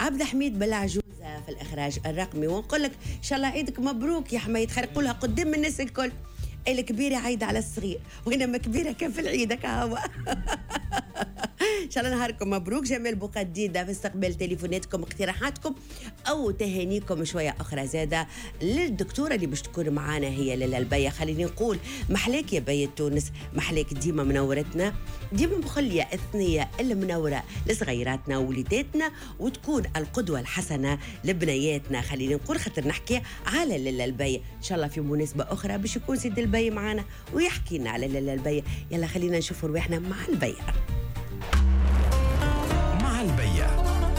عبد الحميد بالعجوزة في الإخراج الرقمي. ونقول لك إن شاء الله عيدك مبروك يا حميد، خير قولها قدام الناس الكل. الكبيرة عايدة على الصغير، وإنما كبيرة كان في العيد هوا. ان شاء الله نهاركم مبروك. جمال بوقات جديده في استقبال تليفوناتكم اقتراحاتكم او تهانيكم شويه اخرى زاده للدكتوره اللي باش تكون معانا هي لاله البية. خليني نقول محلاك يا بية تونس، محلاك ديما منورتنا، ديما مخليه الثنيه المنوره لصغيراتنا ووليداتنا، وتكون القدوه الحسنه لبنياتنا. خليني نقول خاطر نحكي على لاله البية ان شاء الله في مناسبه اخرى باش يكون سيد البية معانا ويحكي لنا على لاله البية. يلا خلينا نشوف رواحنا مع البية. البية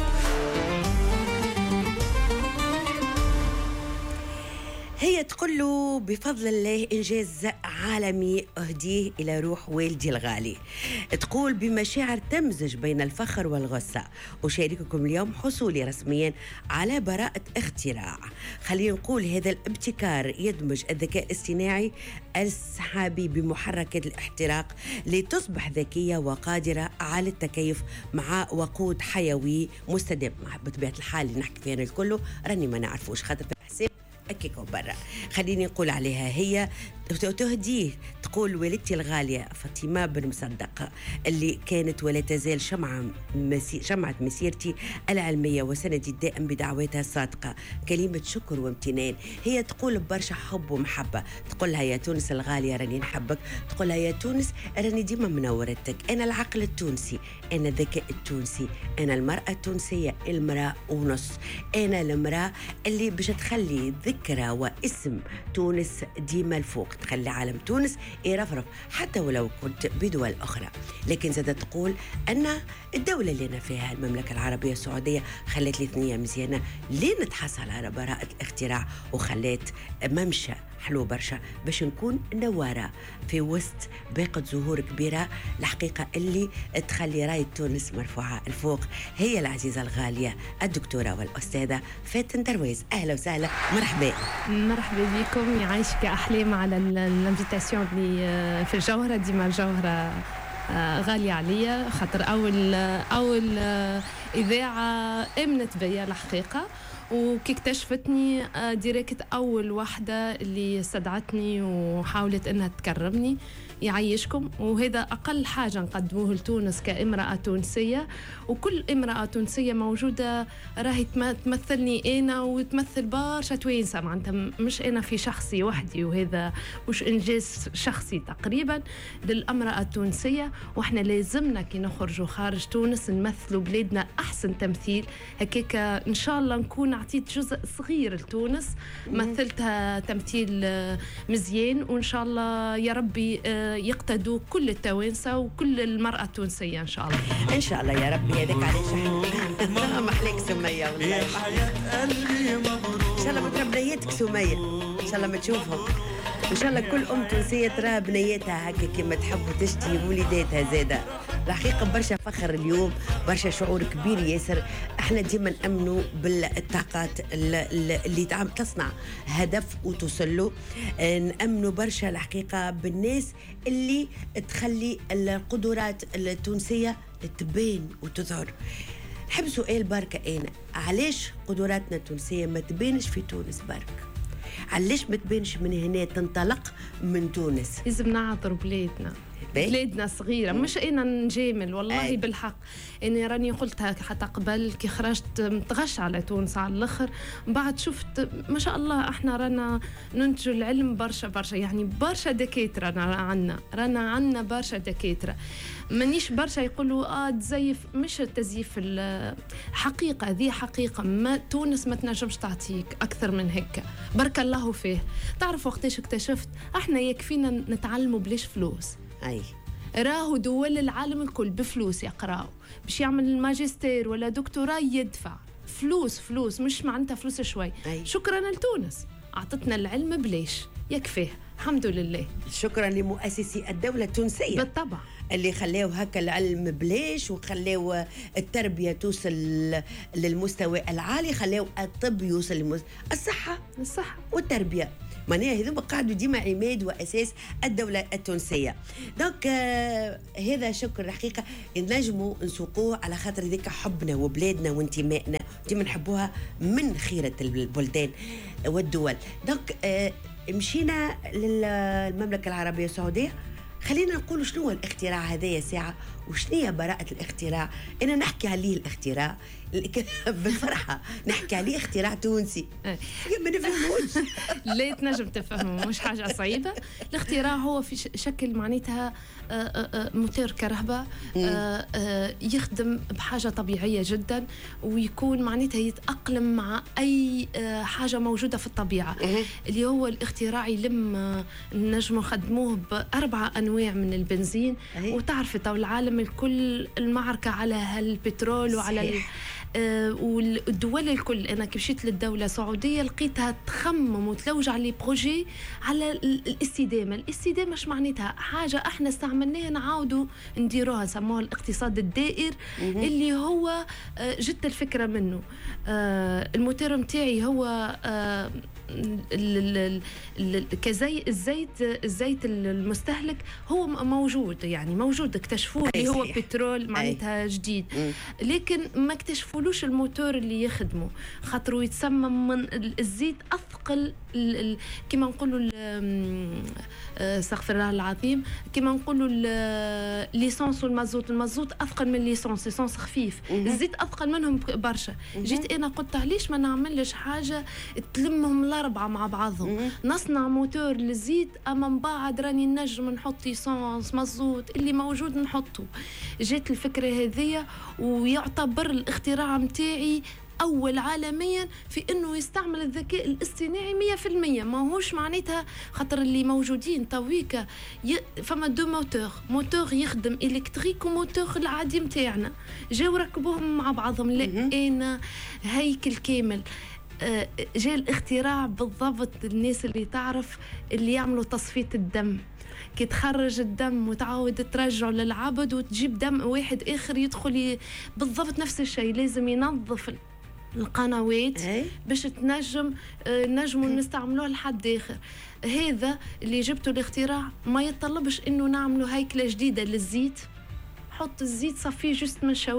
هي تقول له بفضل الله إنجاز عالمي أهديه إلى روح والدي الغالي. تقول بمشاعر تمزج بين الفخر والغصة أشارككم اليوم حصولي رسميا على براءة اختراع. خلينا نقول هذا الابتكار يدمج الذكاء الاصطناعي السحابي بمحركات الاحتراق لتصبح ذكية وقادرة على التكيف مع وقود حيوي مستدام. بطبيعة الحال اللي نحكي فيها الكل راني ما نعرفوش خاطر في الحساب أكيكو برا. خليني نقول عليها هي تهديه. تقول والدتي الغالية فاطمة بن مصدق اللي كانت ولا تزال شمعة مسيرتي العلمية وسندي الدائم بدعواتها الصادقة. كلمة شكر وامتنان. هي تقول برشا حب ومحبة. تقول لها يا تونس الغالية راني نحبك. تقول لها يا تونس راني ديما منورتك. أنا العقل التونسي، أنا الذكاء التونسي، أنا المرأة التونسية، المرأة ونص. أنا المرأة اللي باش تخلي ذكرى واسم تونس ديما الفوق، تخلي عالم تونس يرفرف حتى ولو كنت بدول أخرى. لكن زادة تقول أن الدولة اللي أنا فيها المملكة العربية السعودية خلت لي ثنية مزيانة لين نتحصل على براءة الاختراع، وخلت ممشى حلو برشا باش نكون نوارة في وسط باقة زهور كبيرة الحقيقة اللي تخلي راية تونس مرفوعة الفوق. هي العزيزة الغالية الدكتورة والأستاذة فاتن درويز. أهلا وسهلا، مرحبا. مرحبا بكم، يعيشك أحلام على الانفيتاسيون اللي في الجوهرة. ديما الجوهرة غالية عليا خاطر أول إذاعة آمنت بيا الحقيقة، وكي اكتشفتني ديريكت أول واحدة اللي استدعتني وحاولت أنها تكرمني. يعيشكم، وهذا أقل حاجة نقدموه لتونس كامرأة تونسية، وكل امرأة تونسية موجودة راهي تمثلني أنا وتمثل برشا توينسة معناتها، مش أنا في شخصي وحدي، وهذا مش إنجاز شخصي تقريبا للامرأة التونسية. وإحنا لازمنا كي نخرجوا خارج تونس نمثلوا بلادنا أحسن تمثيل. هكاك إن شاء الله نكون عطيت جزء صغير لتونس، مثلتها تمثيل مزيان، وإن شاء الله يا ربي يقتدوا كل التوانسة وكل المرأة التونسية إن شاء الله. إن شاء الله يا ربي. هذاك علاش محليك سمية والله. يا حياة قلبي مبروك. إن شاء الله بترى بنياتك سمية، إن شاء الله ما تشوفهم. إن شاء الله كل أم تونسية ترى بنياتها هكا كما تحب وتشتي وليداتها زادة. الحقيقة برشا فخر اليوم، برشا شعور كبير ياسر. احنا ديما نأمنوا بالطاقات اللي تصنع هدف وتوصل له. نأمنوا برشا الحقيقة بالناس اللي تخلي القدرات التونسية تبين وتظهر. نحب سؤال بركة أنا، علاش قدراتنا التونسية ما تبينش في تونس برك؟ علاش ما تبينش من هنا تنطلق من تونس؟ لازم نعطر بلادنا صغيرة. مش أنا نجامل والله بالحق، أنا راني قلتها حتى قبل كي خرجت متغش على تونس على الآخر، بعد شفت ما شاء الله احنا رانا ننتج العلم برشا يعني برشا دكاترة رانا عنا برشا دكاترة. مانيش برشا يقولوا تزيف، مش التزييف الحقيقة، ذي حقيقة. ما تونس ما تنجمش تعطيك أكثر من هيك، بارك الله فيه. تعرف وقتاش اكتشفت احنا يكفينا نتعلموا بلاش فلوس. أي راهو دول العالم الكل بفلوس يقراوا، باش يعمل الماجستير ولا دكتوراه يدفع فلوس مش معناتها فلوس شوي. شكرا لتونس عطتنا العلم بلاش، يكفيه الحمد لله. شكرا لمؤسسي الدولة التونسية بالطبع اللي خلاو هكا العلم بلاش، وخلاو التربية توصل للمستوى العالي، خلاو الطب يوصل الصحة والتربية. معناها هذوما قاعدوا ديما عماد وأساس الدولة التونسية. دونك هذا شكر الحقيقة نجموا نسوقوه على خاطر ذيك حبنا وبلادنا وانتمائنا ديما نحبوها من خيرة البلدان والدول. دونك مشينا للمملكة العربية السعودية. خلينا نقول شنو هو الاختراع هذايا ساعة، وشنو هي براءة الاختراع. أنا نحكي عليه الاختراع بالفرحة، نحكي عليه اختراع تونسي ما نفهموش. لا تنجم تفهمه، مش حاجة صعيبة. الاختراع هو في شكل معناتها موتور كهرباء يخدم بحاجة طبيعية جدا، ويكون معناتها يتأقلم مع أي حاجة موجودة في الطبيعة. اللي هو الاختراع يلم نجم نخدموه ب4 أنواع من البنزين. وتعرف تو العالم الكل المعركة على هالبترول وعلى والدول الكل. أنا كي مشيت للدولة السعودية لقيتها تخمم وتلوج على بروجي على الاستدامة. الاستدامة مش معناتها حاجة احنا استعملناها نعاودوا نديروها، سموها الاقتصاد الدائر. اللي هو جت الفكرة منه. الموتور متاعي هو كزي الزيت المستهلك هو موجود، يعني موجود اكتشفوه اللي هو بترول معناتها جديد، لكن ما اكتشفولوش الموتور اللي يخدمه، خاطروا يتسمم من الزيت أثقل كما نقولوا استغفر الله العظيم، كما نقولوا الليسانس والمازوت. المازوت أثقل من الليسانس خفيف، الزيت أثقل منهم برشا. جيت أنا قلت علاش ما نعملش حاجة تلمهم ال4 مع بعضهم، نصنع موتور للزيت أما من بعد راني نجم نحط ليسانس مازوت اللي موجود نحطه. جيت الفكرة هذية، ويعتبر الاختراع متاعي أول عالميا في أنه يستعمل الذكاء الاصطناعي 100%. ما هوش معناتها خاطر اللي موجودين تويكا فما دو موتور يخدم إلكتريك وموتور العادي متاعنا، جاو ركبوهم مع بعضهم. لقينا هيكل كامل. جاء الاختراع بالضبط. الناس اللي تعرف اللي يعملوا تصفية الدم، كي تخرج الدم وتعاود ترجعه للعبد وتجيب دم واحد آخر يدخل بالضبط نفس الشيء، لازم ينظف القنوات باش نجموا نستعملوه لحد آخر. هذا اللي جبته الاختراع. ما يتطلبش انه نعملوا هيكلة جديدة للزيت، حط الزيت صفيه جست من